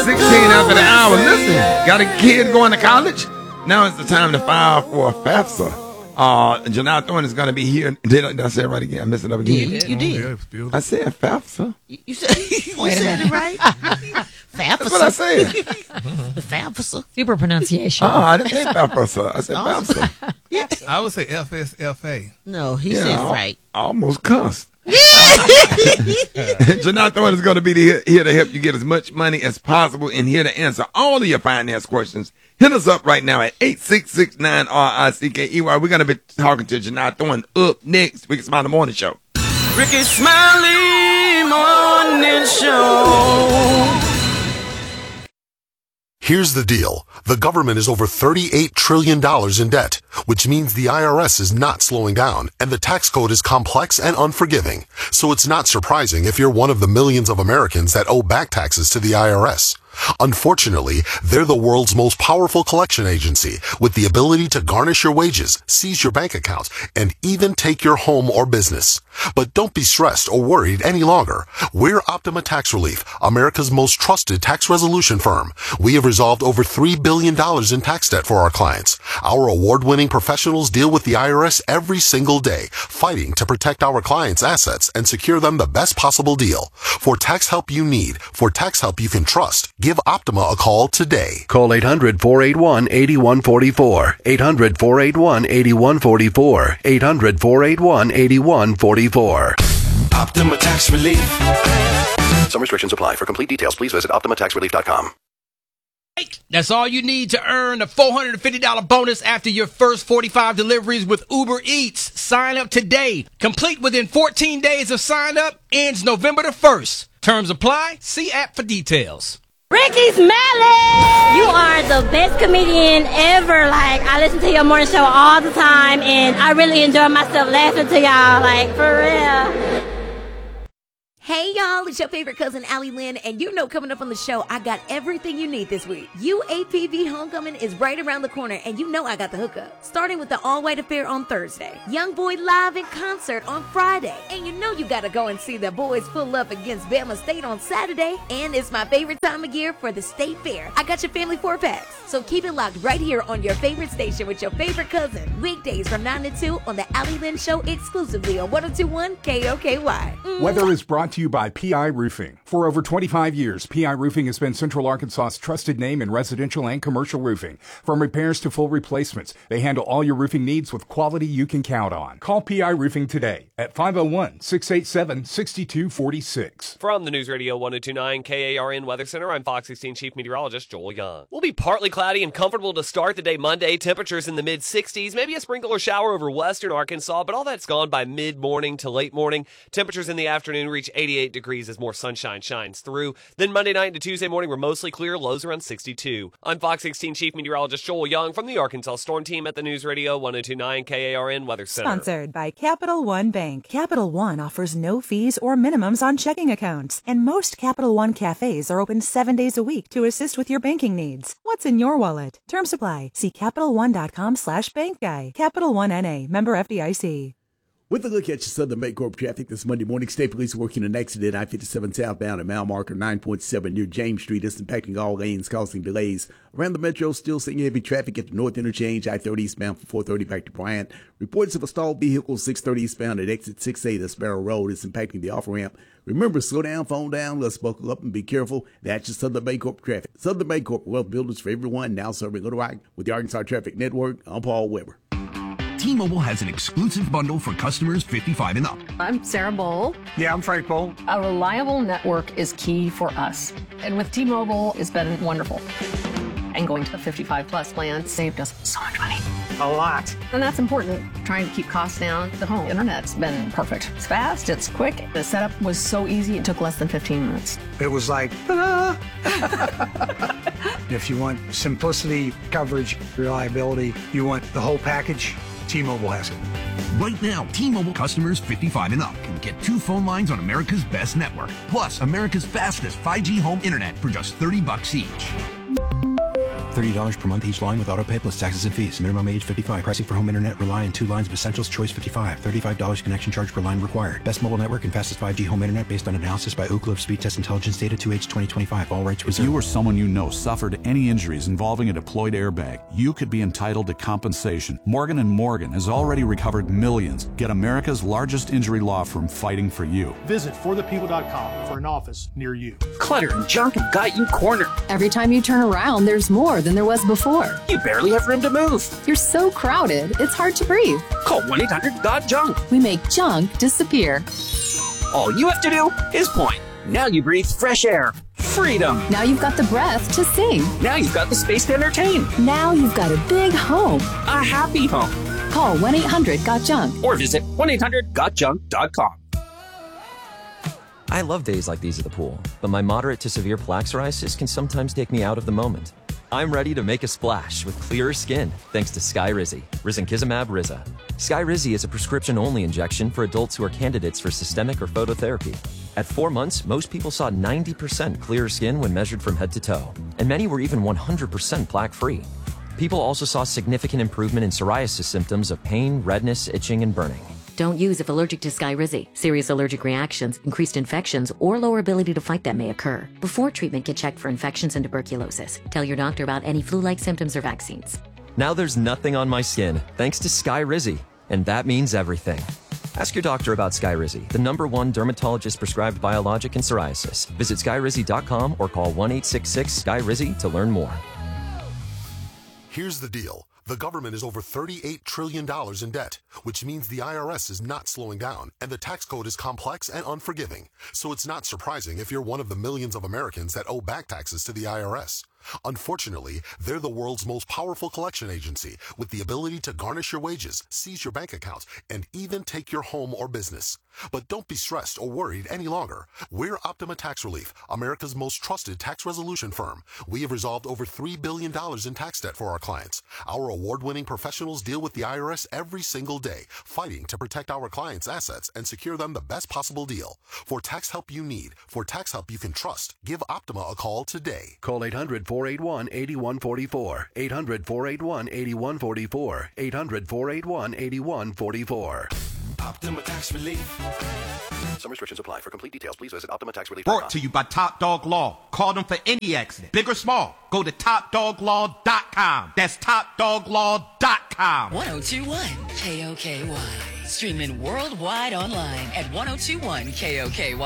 16 after the hour. Listen, got a kid going to college? Now it's the time to file for a FAFSA. Janelle Thorne is going to be here. Did I say it right again? I messed it up again. You did. I said FAFSA. You said it right. FAFSA. That's what I said. The FAFSA. Super pronunciation. I didn't say FAFSA. I said FAFSA. I would say FSFA. No, he said right. I almost cussed. Janelle Thorne is going to be here to help you get as much money as possible and here to answer all of your finance questions. Hit us up right now at 866-9-RICKEY. We're going to be talking to Janelle Thorne up next. Rickey Smiley Morning Show. Rickey Smiley Morning Show. Here's the deal. The government is over $38 trillion in debt, which means the IRS is not slowing down, and the tax code is complex and unforgiving. So it's not surprising if you're one of the millions of Americans that owe back taxes to the IRS. Unfortunately, they're the world's most powerful collection agency with the ability to garnish your wages, seize your bank accounts, and even take your home or business. But don't be stressed or worried any longer. We're Optima Tax Relief, America's most trusted tax resolution firm. We have resolved over $3 billion in tax debt for our clients. Our award-winning professionals deal with the IRS every single day, fighting to protect our clients' assets and secure them the best possible deal. For tax help you need, for tax help you can trust, give Optima a call today. Call 800-481-8144. 800-481-8144. 800-481-8144. Optima Tax Relief. Some restrictions apply. For complete details, please visit OptimaTaxRelief.com. That's all you need to earn a $450 bonus after your first 45 deliveries with Uber Eats. Sign up today. Complete within 14 days of sign up. Ends November the 1st. Terms apply. See app for details. Rickey Smiley! You are the best comedian ever. Like, I listen to your morning show all the time, and I really enjoy myself laughing to y'all. Like, for real. Hey y'all, it's your favorite cousin Allie Lynn, and you know coming up on the show, I got everything you need this week. UAPB Homecoming is right around the corner, and you know I got the hookup. Starting with the all-white affair on Thursday, Young Boy live in concert on Friday, and you know you gotta go and see the boys pull up against Bama State on Saturday, and it's my favorite time of year for the State Fair. I got your family 4-packs, so keep it locked right here on your favorite station with your favorite cousin, weekdays from 9 to 2 on the Allie Lynn Show exclusively on 102.1 KOKY. Weather is brought to you by PI Roofing. For over 25 years, PI Roofing has been Central Arkansas's trusted name in residential and commercial roofing. From repairs to full replacements, they handle all your roofing needs with quality you can count on. Call PI Roofing today at 501-687-6246. From the News Radio 102.9 KARN Weather Center, I'm Fox 16 Chief Meteorologist Joel Young. We'll be partly cloudy and comfortable to start the day Monday. Temperatures in the mid-60s, maybe a sprinkle or shower over western Arkansas, but all that's gone by mid-morning to late morning. Temperatures in the afternoon reach 88 degrees as more sunshine shines through. Then Monday night into Tuesday morning, we're mostly clear, lows around 62. I'm Fox 16 Chief Meteorologist Joel Young from the Arkansas Storm Team at the News Radio 102.9 KARN Weather Center. Sponsored by Capital One Bank. Capital One offers no fees or minimums on checking accounts, and most Capital One cafes are open 7 days a week to assist with your banking needs. What's in your wallet? Term supply. See CapitalOne.com/bankguy. Capital One N.A. Member FDIC. With a look at your Southern Bancorp traffic this Monday morning, State Police working an accident I-57 southbound at mile marker 9.7 near James Street. It's impacting all lanes, causing delays. Around the metro, still seeing heavy traffic at the North Interchange, I-30 eastbound from 430 back to Bryant. Reports of a stalled vehicle 630 eastbound at exit 6A to Sparrow Road is impacting the off-ramp. Remember, slow down, phone down, let's buckle up and be careful. That's your Southern Bancorp traffic. Southern Bancorp, wealth builders for everyone, now serving Little Rock with the Arkansas Traffic Network. I'm Paul Weber. T-Mobile has an exclusive bundle for customers 55 and up. I'm Sarah Bowl. Yeah, I'm Frank Bowl. A reliable network is key for us. And with T-Mobile, it's been wonderful. And going to the 55-plus plan saved us so much money. A lot. And that's important. Trying to keep costs down. The home internet's been perfect. It's fast, it's quick. The setup was so easy, it took less than 15 minutes. It was like, ta-da! If you want simplicity, coverage, reliability, you want the whole package, T-Mobile has it. Right now, T-Mobile customers 55 and up can get 2 phone lines on America's best network, plus America's fastest 5G home internet for just $30 each. $30 per month each line with autopay plus taxes and fees. Minimum age 55. Pricing for home internet rely on 2 lines of Essentials. Choice 55. $35 connection charge per line required. Best mobile network and fastest 5G home internet based on analysis by Ookla of Speed Test Intelligence data 2H2025. All rights reserved. If you or someone you know suffered any injuries involving a deployed airbag, you could be entitled to compensation. Morgan & Morgan has already recovered millions. Get America's largest injury law firm fighting for you. Visit forthepeople.com for an office near you. Clutter and junk have got you cornered. Every time you turn around, there's more than there was before. You barely have room to move. You're so crowded, it's hard to breathe. Call 1-800-GOT-JUNK. We make junk disappear. All you have to do is point. Now you breathe fresh air. Freedom. Now you've got the breath to sing. Now you've got the space to entertain. Now you've got a big home. A happy home. Call 1-800-GOT-JUNK. Or visit 1-800-GOT-JUNK.com. I love days like these at the pool, but my moderate to severe plaque psoriasis can sometimes take me out of the moment. I'm ready to make a splash with clearer skin thanks to Skyrizi, risankizumab Riza. Skyrizi is a prescription-only injection for adults who are candidates for systemic or phototherapy. At 4 months, most people saw 90% clearer skin when measured from head to toe, and many were even 100% plaque-free. People also saw significant improvement in psoriasis symptoms of pain, redness, itching, and burning. Don't use if allergic to Skyrizi. Serious allergic reactions, increased infections, or lower ability to fight them may occur. Before treatment, get checked for infections and tuberculosis. Tell your doctor about any flu-like symptoms or vaccines. Now there's nothing on my skin, thanks to Skyrizi, and that means everything. Ask your doctor about Skyrizi, the #1 dermatologist-prescribed biologic in psoriasis. Visit skyrizi.com or call 1-866-SKYRIZI to learn more. Here's the deal. The government is over $38 trillion in debt, which means the IRS is not slowing down, and the tax code is complex and unforgiving. So it's not surprising if you're one of the millions of Americans that owe back taxes to the IRS. Unfortunately, they're the world's most powerful collection agency with the ability to garnish your wages, seize your bank accounts, and even take your home or business. But don't be stressed or worried any longer. We're Optima Tax Relief, America's most trusted tax resolution firm. We have resolved over $3 billion in tax debt for our clients. Our award-winning professionals deal with the IRS every single day, fighting to protect our clients' assets and secure them the best possible deal. For tax help you need, for tax help you can trust, give Optima a call today. Call 800-481-8144. 800-481-8144. 800-481-8144. Optima Tax Relief. Some restrictions apply. For complete details, please visit OptimaTaxRelief.com. Brought to you by Top Dog Law. Call them for any accident, big or small. Go to TopDogLaw.com. That's TopDogLaw.com. 1021 KOKY. Streaming worldwide online at 1021KOKY.